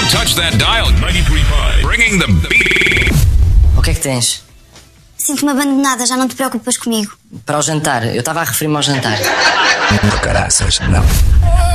touch that dial. 93.5. Bringing the beat. O que é que tens? Sinto-me abandonada, já não te preocupas comigo. Para o jantar, eu estava a referir-me ao jantar. Caraças, não.